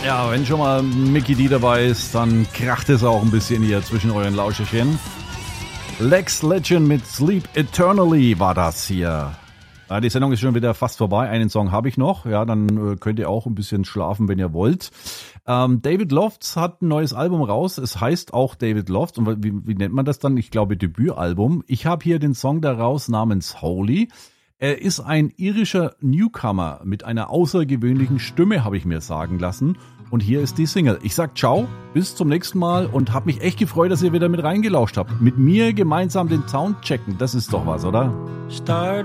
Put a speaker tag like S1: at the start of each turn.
S1: Ja, wenn schon mal Mikkey D dabei ist, dann kracht es auch ein bisschen hier zwischen euren Lauscherchen. Lex Legend mit Sleep Eternally war das hier. Ja, die Sendung ist schon wieder fast vorbei. Einen Song habe ich noch. Ja, dann könnt ihr auch ein bisschen schlafen, wenn ihr wollt. David Lofts hat ein neues Album raus. Es heißt auch David Lofts. Und wie nennt man das dann? Ich glaube Debütalbum. Ich habe hier den Song daraus namens Holy. Er ist ein irischer Newcomer mit einer außergewöhnlichen Stimme, habe ich mir sagen lassen. Und hier ist die Single. Ich sag ciao, bis zum nächsten Mal und habe mich echt gefreut, dass ihr wieder mit reingelauscht habt. Mit mir gemeinsam den Sound checken, das ist doch was, oder?
S2: Start